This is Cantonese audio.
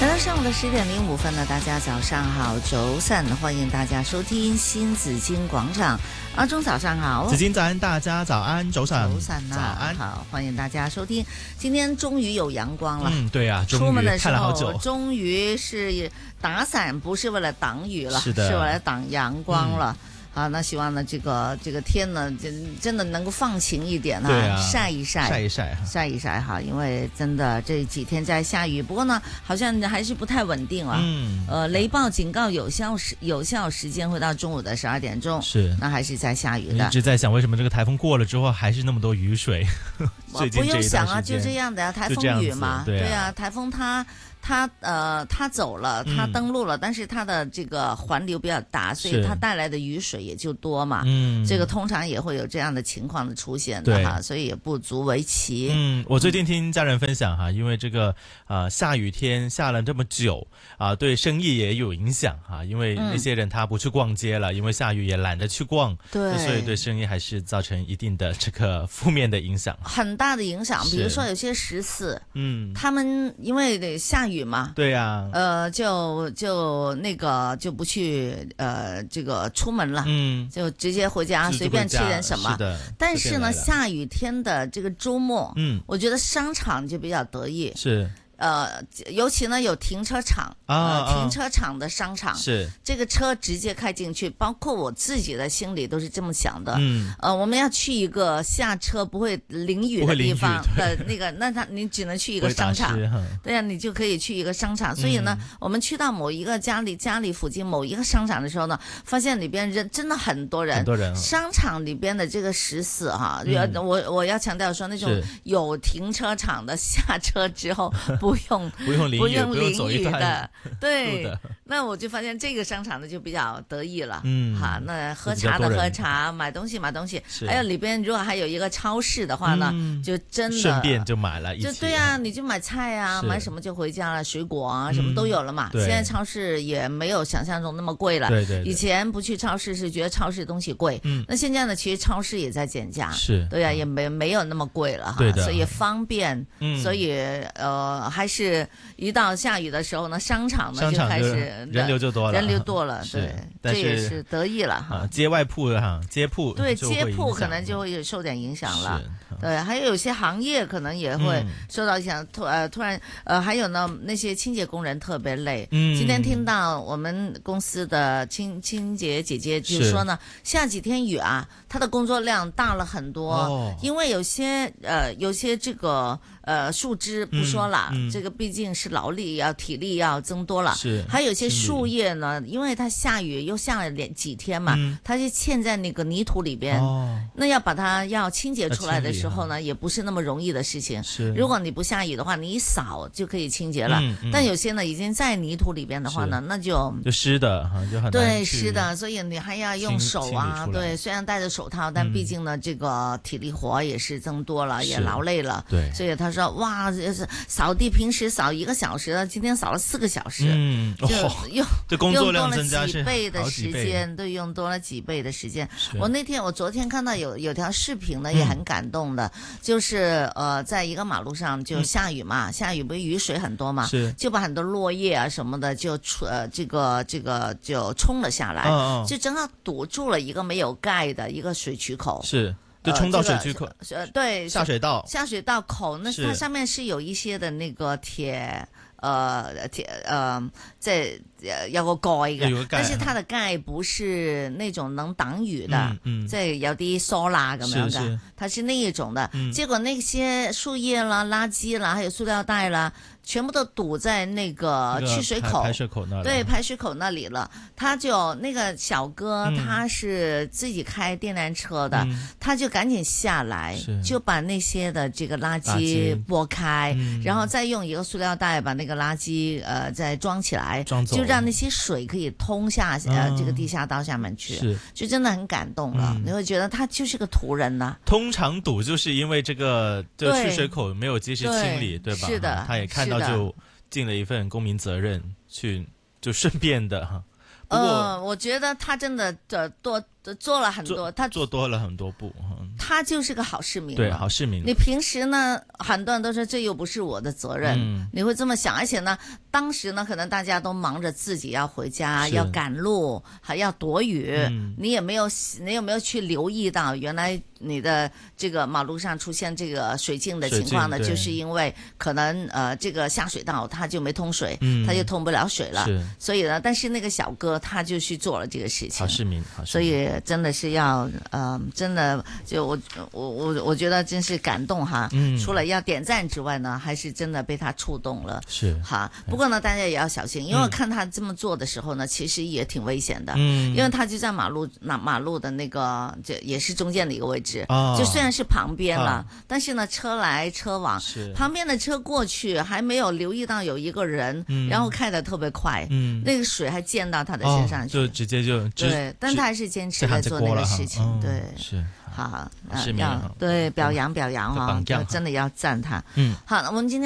来到上午的10:05呢，大家早上好，周三，欢迎大家收听新紫金广场。阿中早上好， 紫金早安，大家早安，早上早安，好，欢迎大家收听。今天终于有阳光了， 对啊， 出门的时看了好久， 候终于是打伞，不是为了挡雨了， 是的， 是为了挡阳光了。好，那希望呢，这个天呢，真的能够放晴一点啊，晒一晒哈，因为真的这几天在下雨，不过呢，好像还是不太稳定啊。雷暴警告有效时间会到中午的12点钟， 是， 那还是在下雨的。 一直在想，为什么这个台风过了之后还是那么多雨水？ 不用想啊，就这样的啊，台风雨嘛，对啊，台风它走了，它登陆了，但是它的这个环流比较大，所以它带来的雨水也就多嘛。这个通常也会有这样的情况的出现的哈，所以也不足为奇。 我最近听家人分享哈，因为这个下雨天下了这么久啊，对生意也有影响哈，因为那些人他不去逛街了，因为下雨也懒得去逛，对，所以对生意还是造成一定的这个负面的影响， 很大的影响。比如说有些食肆，他们因为得下雨嘛， 对呀， 就那个就不去这个出门了，就直接回家随便吃点什么。但是呢，下雨天的这个周末，我觉得商场就比较得意。 是。 尤其呢有停车场停车场的商场，是这个车直接开进去，包括我自己的心里都是这么想的。我们要去一个下车不会淋雨的地方的那个，那你只能去一个商场，对呀，你就可以去一个商场。所以呢，我们去到某一个家里附近某一个商场的时候呢，发现里边人真的很多人，商场里边的这个食肆哈，我要强调说，那种有停车场的下车之后不用淋雨的，对，那我就发现这个商场呢就比较得意了，哈，那喝茶的喝茶，买东西，还有里边如果还有一个超市的话呢，就真的顺便就买了一起， 就对啊，你就买菜啊，买什么就回家了，水果啊什么都有了嘛。现在超市也没有想象中那么贵了，对，以前不去超市是觉得超市东西贵，那现在呢，其实超市也在减价，是对啊，也没有那么贵了哈，所以方便，所以还是一到下雨的时候呢，商场呢就开始人流就多了， 对，这也是得意了哈。 街外铺哈，街铺对，街铺可能就会受点影响了。对，还有些行业可能也会受到影响。突然还有呢，那些清洁工人特别累。今天听到我们公司的清洁姐姐就说呢，下几天雨啊，她的工作量大了很多，因为有些这个树枝不说了，这个毕竟是劳力体力要增多了，是还有些树叶呢，因为它下雨又下了几天嘛，它就嵌在那个泥土里边，那要把它清洁出来的时候呢，也不是那么容易的事情。如果你不下雨的话，你一扫就可以清洁了，但有些呢已经在泥土里边的话呢，那就湿的，就很难对，湿的，所以你还要用手啊，对，虽然戴着手套，但毕竟呢这个体力活也是增多了，也劳累了，对，所以他说哇，扫地平时扫1个小时了，今天扫了4个小时， 就工作量增加几倍的时间，对，用多了几倍的时间。我昨天看到有条视频呢，也很感动的，就是在一个马路上就下雨嘛，下雨不是雨水很多嘛，就把很多落叶啊什么的就这个就冲了下来，就正好堵住了一个没有盖的一个水渠口， 是。就冲到水渠口， 对， 下水道口，那它上面是有一些的那个铁在有個蓋嘅，但是它的蓋不是那種能擋雨的，即係有啲疏罅咁樣嘅，它是那一種的。結果那些樹葉啦、垃圾啦，還有塑料袋啦，全部都堵在那個去水口， 排水口那裡， 對，排水口那裡了。他就那個小哥，他是自己開電單車的，他就趕緊下來，就把那些的這個垃圾撥開，然後再用一個塑料袋把那個垃圾再裝起來，就讓那些水可以通下這個地下道下面去，就真的很感動了。你會覺得他就是個土人呐。 通常堵就是因為這個去水口沒有及時清理，對吧？ 是的， 他也看到就盡了一份公民責任去，就順便的哈。 我覺得他真的做了很多，他做多了很多步， 他就是个好市民。 对，好市民。 你平时呢，很多人都说这又不是我的责任，你会这么想。而且呢，当时呢，可能大家都忙着自己要回家，要赶路，还要躲雨，你有没有去留意到原来你的这个马路上出现这个水浸的情况呢？就是因为可能这个下水道它就没通水，它就通不了水了。所以呢，但是那个小哥他就去做了这个事情， 好市民。 所以真的是要真的就我觉得真是感动哈。除了要点赞之外呢，还是真的被他触动了。 是哈，不过呢，大家也要小心，因为我看他这么做的时候呢，其实也挺危险的。因为他就在马路的那个这也是中间的一个位置，就虽然是旁边了，但是呢车来车往，旁边的车过去还没有留意到有一个人，然后开得特别快，那个水还溅到他的身上去， 就直接就对，但他还是坚持在做那个事情，对， 是好， 要对表扬哈，真的要赞他。好，我们今天。